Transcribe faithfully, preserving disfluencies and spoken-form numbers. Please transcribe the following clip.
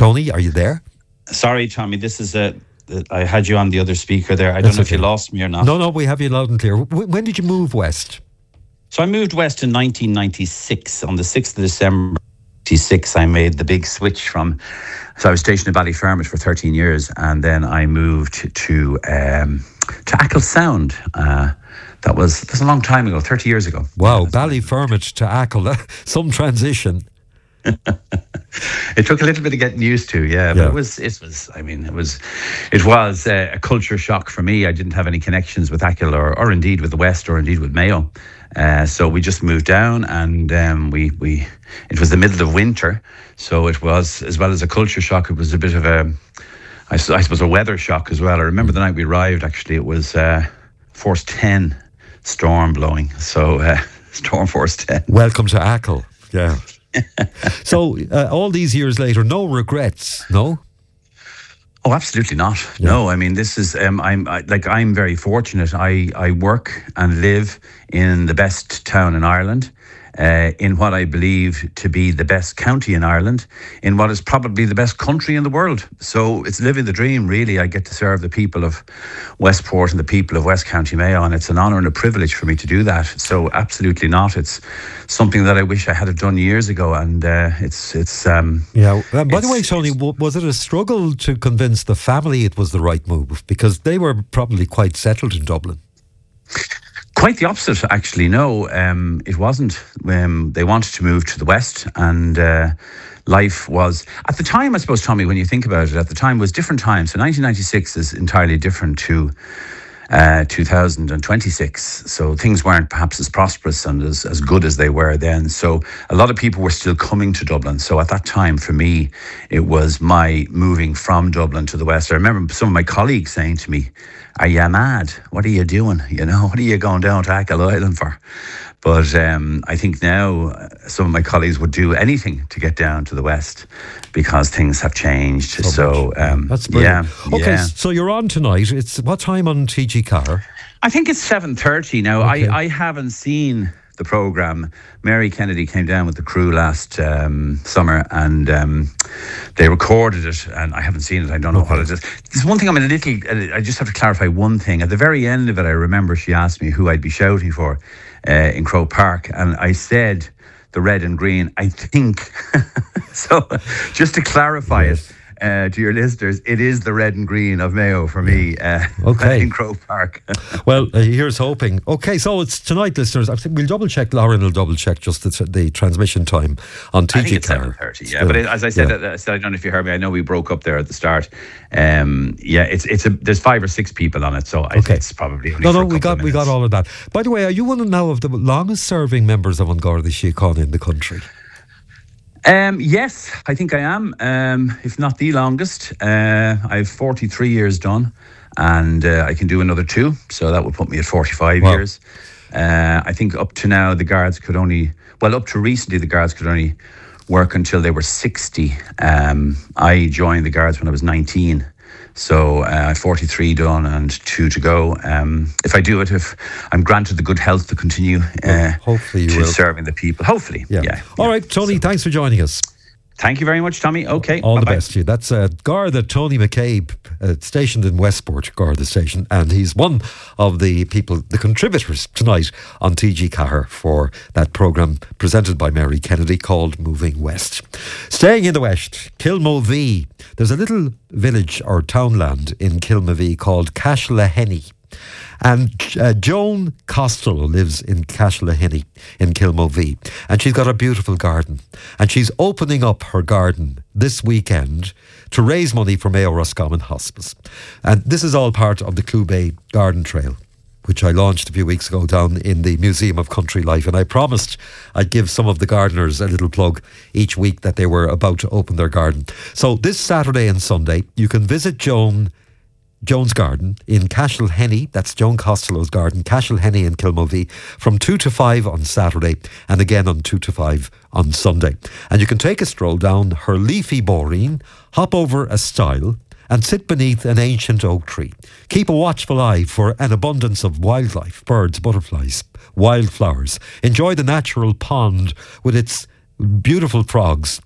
Tony, are you there? Sorry, Tommy, this is a... I had you on the other speaker there. I That's don't know okay. if you lost me or not. No, no, we have you loud and clear. W- when did you move west? So I moved west in nineteen ninety-six. On the sixth of December ninety-six, I made the big switch from... So I was stationed in Ballyfermot for thirteen years, and then I moved to um, to Achill Sound. Uh, that was that's a long time ago, thirty years ago. Wow, Ballyfermot to Achill. Some transition. It took a little bit of getting used to, yeah, but Yeah. it was, it was, I mean, it was, it was uh, a culture shock for me. I didn't have any connections with Achill or, or indeed with the West or indeed with Mayo. Uh, so we just moved down, and um, we, we, it was the middle of winter. So it was, as well as a culture shock, it was a bit of a, I, s- I suppose, a weather shock as well. I remember the night we arrived, actually, it was uh, force ten storm blowing. So uh, storm force ten. Welcome to Achill. Yeah. So uh, all these years later, no regrets, no? Oh, absolutely not. Yeah. No, I mean, this is, um, I'm I, like, I'm very fortunate. I, I work and live in the best town in Ireland, uh, in what I believe to be the best county in Ireland, in what is probably the best country in the world. So it's living the dream, really. I get to serve the people of Westport and the people of West County Mayo, and it's an honour and a privilege for me to do that. So absolutely not. It's something that I wish I had have done years ago, and uh, it's it's. Um, Yeah. Uh, by the It's- way, Tony, w- was it a struggle to convince the family it was the right move? Because they were probably quite settled in Dublin. Quite the opposite, actually. No, um, it wasn't. Um, they wanted to move to the West, and uh, life was, at the time, I suppose, Tommy, when you think about it, at the time was different times. So nineteen ninety-six is entirely different to uh, two thousand twenty-six. So things weren't perhaps as prosperous and as, as good as they were then. So a lot of people were still coming to Dublin. So at that time, for me, it was my moving from Dublin to the West. I remember some of my colleagues saying to me, "Are you mad? What are you doing? You know, what are you going down to Achill Island for?" But um, I think now uh, some of my colleagues would do anything to get down to the West because things have changed. So, um, That's brilliant. yeah, Okay, yeah. so you're on tonight. It's what time on T G Car? I think it's seven thirty now. Okay. I, I haven't seen the programme. Mary Kennedy came down with the crew last um, summer, and um, they recorded it, and I haven't seen it. I don't know Okay. what it is. There's one thing I'm a little, I just have to clarify one thing. At the very end of it, I remember she asked me who I'd be shouting for uh, in Croke Park, and I said the red and green, I think. So just to clarify Yes. it, Uh, to your listeners, it is the red and green of Mayo for me uh, Okay. in Croke Park. Well, uh, here's hoping. Okay, so it's tonight, listeners. I think we'll double check. Lauren will double check just the, the transmission time on I T think G it's Car. seven thirty, yeah. But it, as I said, yeah. uh, I said, I don't know if you heard me. I know we broke up there at the start. Um, yeah, it's it's a there's five or six people on it, so I Okay. think it's probably only No, for no, a we couple got of we got minutes. all of that. By the way, are you one of now of the longest serving members of An Garda Síochána in the country? Um, yes, I think I am. Um, if not the longest, uh, I've forty-three years done, and uh, I can do another two, so that would put me at forty-five Wow. years. Uh, I think up to now the guards could only, well, up to recently the guards could only work until they were sixty. Um, I joined the guards when I was nineteen. So uh, forty-three done and two to go. Um, if I do it, if I'm granted the good health to continue uh, Well, hopefully you to will. serving the people. Hopefully, Yeah. yeah. All yeah. right, Tony, thanks for joining us. Thank you very much, Tommy. Okay. All the bye-bye. best to you. That's uh, Garda Tony McCabe, uh, stationed in Westport, Garda Station, and he's one of the people, the contributors tonight on T G Car for that programme presented by Mary Kennedy called Moving West. Staying in the West, Kilmovee. There's a little village or townland in Kilmovee called Cashlahenny. And uh, Joan Costello lives in Cashlahenny in Kilmovee, and she's got a beautiful garden, and she's opening up her garden this weekend to raise money for Mayo Roscommon Hospice. And this is all part of the Clew Bay Garden Trail, which I launched a few weeks ago down in the Museum of Country Life, and I promised I'd give some of the gardeners a little plug each week that they were about to open their garden. So this Saturday and Sunday you can visit Joan Joan's garden in Cashlahenny, that's Joan Costello's garden, Cashlahenny in Kilmovee, from two to five on Saturday and again on two to five on Sunday. And you can take a stroll down her leafy boreen, hop over a stile and sit beneath an ancient oak tree. Keep a watchful eye for an abundance of wildlife, birds, butterflies, wildflowers. Enjoy the natural pond with its beautiful frogs